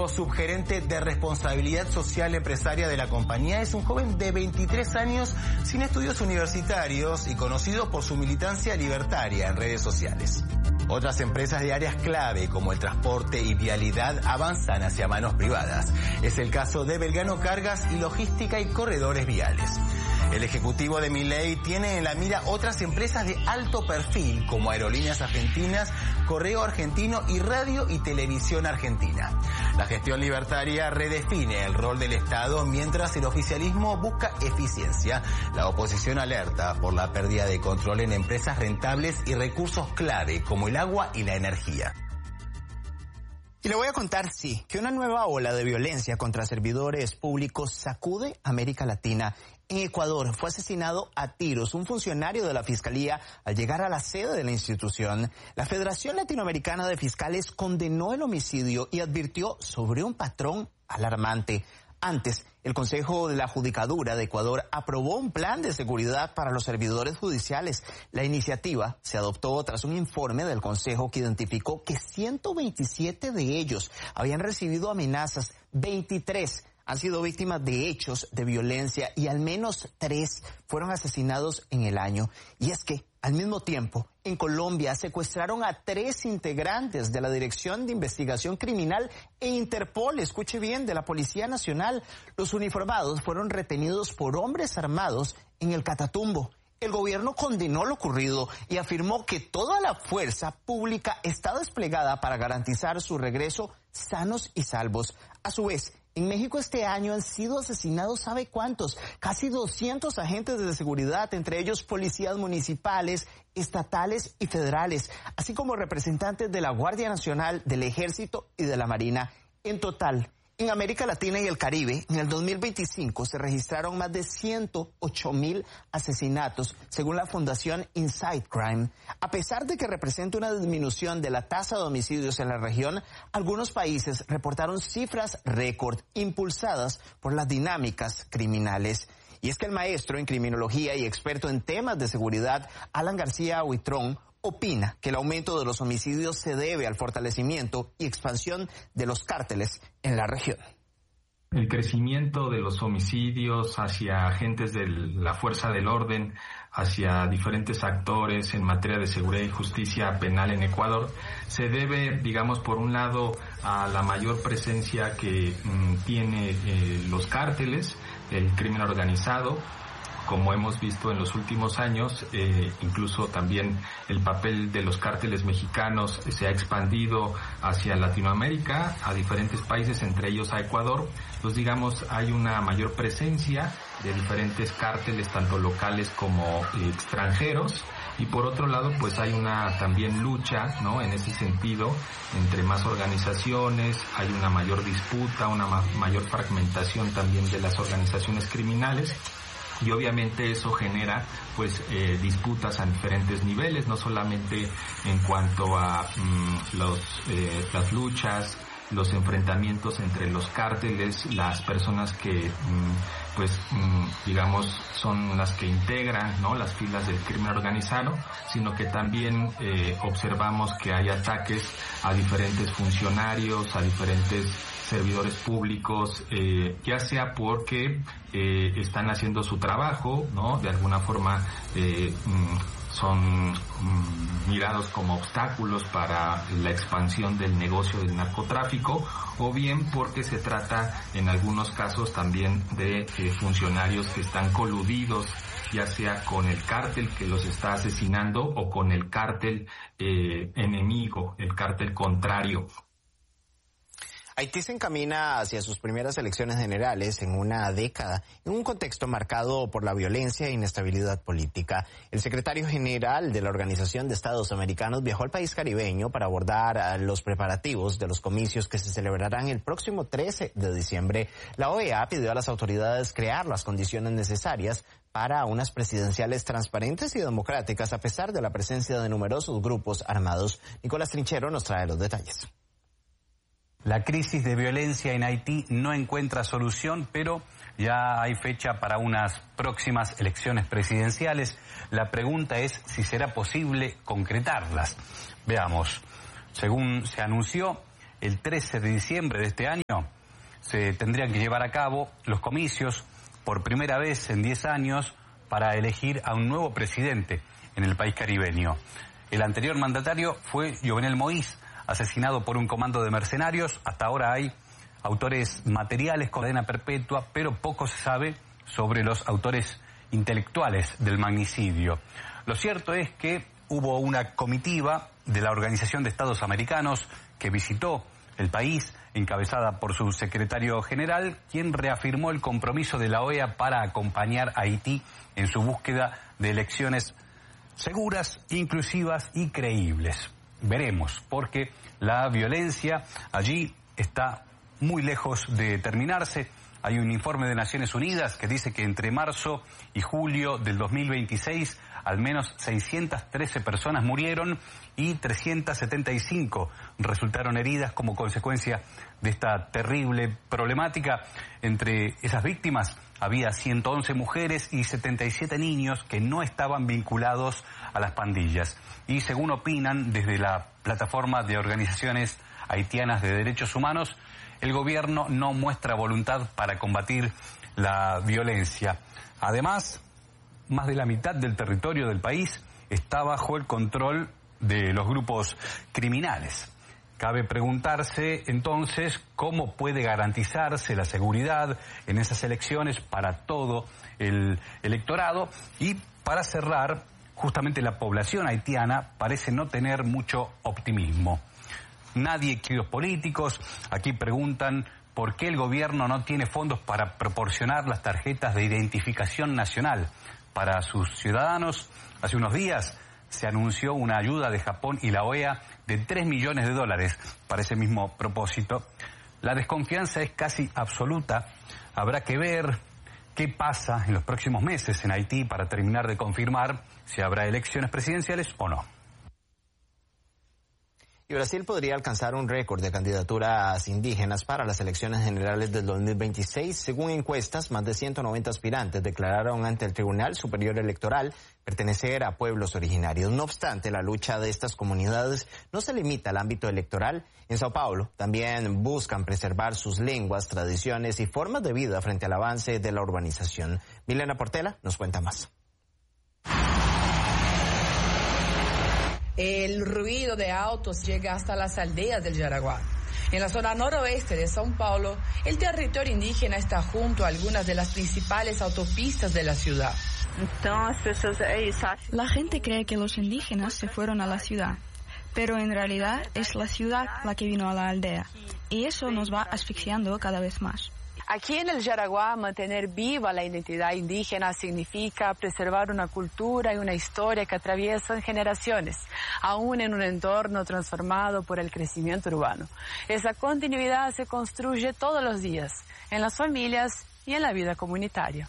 nuevo subgerente de responsabilidad social empresaria de la compañía es un joven de 23 años sin estudios universitarios y conocido por su militancia libertaria en redes sociales. Otras empresas de áreas clave como el transporte y vialidad avanzan hacia manos privadas. Es el caso de Belgrano Cargas y Logística y Corredores Viales. El ejecutivo de Milei tiene en la mira otras empresas de alto perfil como Aerolíneas Argentinas, Correo Argentino y Radio y Televisión Argentina. La gestión libertaria redefine el rol del Estado mientras el oficialismo busca eficiencia. La oposición alerta por la pérdida de control en empresas rentables y recursos clave como el agua y la energía. Y le voy a contar, que una nueva ola de violencia contra servidores públicos sacude América Latina. En Ecuador fue asesinado a tiros un funcionario de la Fiscalía al llegar a la sede de la institución. La Federación Latinoamericana de Fiscales condenó el homicidio y advirtió sobre un patrón alarmante. Antes, el Consejo de la Judicatura de Ecuador aprobó un plan de seguridad para los servidores judiciales. La iniciativa se adoptó tras un informe del Consejo que identificó que 127 de ellos habían recibido amenazas, 23 han sido víctimas de hechos de violencia y al menos 3 fueron asesinados en el año. Y es que, al mismo tiempo, en Colombia secuestraron a 3 integrantes de la Dirección de Investigación Criminal e Interpol, escuche bien, de la Policía Nacional. Los uniformados fueron retenidos por hombres armados en el Catatumbo. El gobierno condenó lo ocurrido y afirmó que toda la fuerza pública está desplegada para garantizar su regreso sanos y salvos. A su vez, en México este año han sido asesinados, ¿sabe cuántos? Casi 200 agentes de seguridad, entre ellos policías municipales, estatales y federales, así como representantes de la Guardia Nacional, del Ejército y de la Marina. En total, en América Latina y el Caribe, en el 2025 se registraron más de 108,000 asesinatos, según la Fundación Insight Crime. A pesar de que representa una disminución de la tasa de homicidios en la región, algunos países reportaron cifras récord impulsadas por las dinámicas criminales. Y es que el maestro en criminología y experto en temas de seguridad, Alan García Huitrón, opina que el aumento de los homicidios se debe al fortalecimiento y expansión de los cárteles en la región. El crecimiento de los homicidios hacia agentes de la fuerza del orden, hacia diferentes actores en materia de seguridad y justicia penal en Ecuador, se debe, digamos, por un lado a la mayor presencia que tiene los cárteles, el crimen organizado. Como hemos visto en los últimos años, incluso también el papel de los cárteles mexicanos se ha expandido hacia Latinoamérica, a diferentes países, entre ellos a Ecuador. Entonces, digamos, hay una mayor presencia de diferentes cárteles, tanto locales como extranjeros. Y por otro lado, pues hay una también lucha, ¿no? En ese sentido, entre más organizaciones, hay una mayor disputa, una mayor fragmentación también de las organizaciones criminales. Y obviamente eso genera pues disputas a diferentes niveles, no solamente en cuanto a las luchas, los enfrentamientos entre los cárteles, las personas que digamos son las que integran, ¿no?, las filas del crimen organizado, sino que también observamos que hay ataques a diferentes funcionarios, a diferentes servidores públicos, ya sea porque están haciendo su trabajo, ¿no? De alguna forma son mirados como obstáculos para la expansión del negocio del narcotráfico, o bien porque se trata en algunos casos también de funcionarios que están coludidos, ya sea con el cártel que los está asesinando o con el cártel enemigo, el cártel contrario. Haití se encamina hacia sus primeras elecciones generales en una década, en un contexto marcado por la violencia e inestabilidad política. El secretario general de la Organización de Estados Americanos viajó al país caribeño para abordar los preparativos de los comicios que se celebrarán el próximo 13 de diciembre. La OEA pidió a las autoridades crear las condiciones necesarias para unas presidenciales transparentes y democráticas, a pesar de la presencia de numerosos grupos armados. Nicolás Trinchero nos trae los detalles. La crisis de violencia en Haití no encuentra solución, pero ya hay fecha para unas próximas elecciones presidenciales. La pregunta es si será posible concretarlas. Veamos, según se anunció, el 13 de diciembre de este año se tendrían que llevar a cabo los comicios por primera vez en 10 años para elegir a un nuevo presidente en el país caribeño. El anterior mandatario fue Jovenel Moïse, asesinado por un comando de mercenarios. Hasta ahora hay autores materiales con cadena perpetua, pero poco se sabe sobre los autores intelectuales del magnicidio. Lo cierto es que hubo una comitiva de la Organización de Estados Americanos que visitó el país, encabezada por su secretario general, quien reafirmó el compromiso de la OEA para acompañar a Haití en su búsqueda de elecciones seguras, inclusivas y creíbles. Veremos, porque la violencia allí está muy lejos de terminarse. Hay un informe de Naciones Unidas que dice que entre marzo y julio del 2026 al menos 613 personas murieron y 375 resultaron heridas como consecuencia de esta terrible problemática. Entre esas víctimas había 111 mujeres y 77 niños que no estaban vinculados a las pandillas. Y según opinan desde la plataforma de organizaciones haitianas de derechos humanos, el gobierno no muestra voluntad para combatir la violencia. Además, más de la mitad del territorio del país está bajo el control de los grupos criminales. Cabe preguntarse entonces cómo puede garantizarse la seguridad en esas elecciones para todo el electorado. Y para cerrar, justamente la población haitiana parece no tener mucho optimismo. Nadie quiere los políticos. Aquí preguntan por qué el gobierno no tiene fondos para proporcionar las tarjetas de identificación nacional para sus ciudadanos. Hace unos días se anunció una ayuda de Japón y la OEA de $3 millones para ese mismo propósito. La desconfianza es casi absoluta. Habrá que ver qué pasa en los próximos meses en Haití para terminar de confirmar si habrá elecciones presidenciales o no. Y Brasil podría alcanzar un récord de candidaturas indígenas para las elecciones generales del 2026. Según encuestas, más de 190 aspirantes declararon ante el Tribunal Superior Electoral pertenecer a pueblos originarios. No obstante, la lucha de estas comunidades no se limita al ámbito electoral. En Sao Paulo también buscan preservar sus lenguas, tradiciones y formas de vida frente al avance de la urbanización. Milena Portela nos cuenta más. El ruido de autos llega hasta las aldeas del Jaraguá. En la zona noroeste de São Paulo, el territorio indígena está junto a algunas de las principales autopistas de la ciudad. La gente cree que los indígenas se fueron a la ciudad, pero en realidad es la ciudad la que vino a la aldea, y eso nos va asfixiando cada vez más. Aquí en el Jaraguá, mantener viva la identidad indígena significa preservar una cultura y una historia que atraviesan generaciones, aún en un entorno transformado por el crecimiento urbano. Esa continuidad se construye todos los días, en las familias y en la vida comunitaria.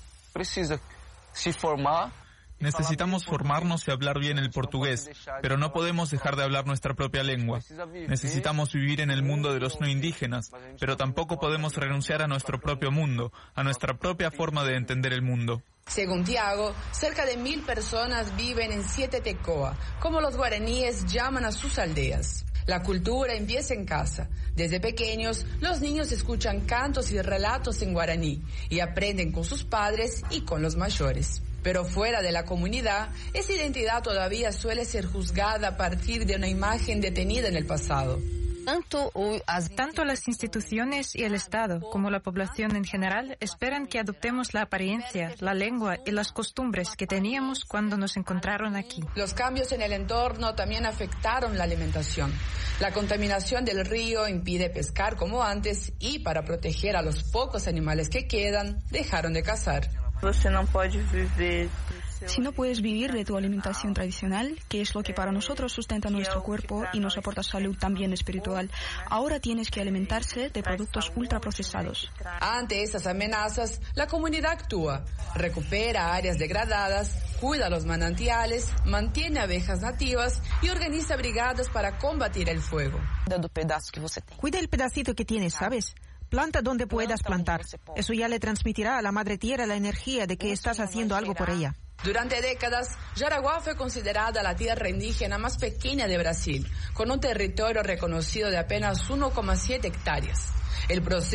Necesitamos formarnos y hablar bien el portugués, pero no podemos dejar de hablar nuestra propia lengua. Necesitamos vivir en el mundo de los no indígenas, pero tampoco podemos renunciar a nuestro propio mundo, a nuestra propia forma de entender el mundo. Según Tiago, cerca de 1.000 personas viven en 7 tecoa, como los guaraníes llaman a sus aldeas. La cultura empieza en casa. Desde pequeños, los niños escuchan cantos y relatos en guaraní y aprenden con sus padres y con los mayores. Pero fuera de la comunidad, esa identidad todavía suele ser juzgada a partir de una imagen detenida en el pasado. Tanto las instituciones y el Estado como la población en general esperan que adoptemos la apariencia, la lengua y las costumbres que teníamos cuando nos encontraron aquí. Los cambios en el entorno también afectaron la alimentación. La contaminación del río impide pescar como antes y para proteger a los pocos animales que quedan, dejaron de cazar. Si no puedes vivir de tu alimentación tradicional, que es lo que para nosotros sustenta nuestro cuerpo y nos aporta salud también espiritual, ahora tienes que alimentarse de productos ultraprocesados. Ante esas amenazas, la comunidad actúa, recupera áreas degradadas, cuida los manantiales, mantiene abejas nativas y organiza brigadas para combatir el fuego. Cuida el pedacito que tienes, ¿sabes? Planta donde puedas plantar. Eso ya le transmitirá a la madre tierra la energía de que estás haciendo algo por ella. Durante décadas, Jaraguá fue considerada la tierra indígena más pequeña de Brasil, con un territorio reconocido de apenas 1,7 hectáreas. El proceso